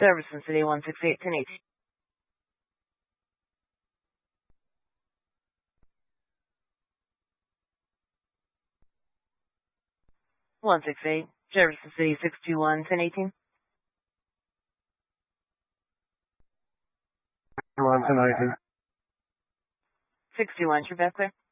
Jefferson City 168 1018. Jefferson City 621 1018. 1018. 61, you're back there.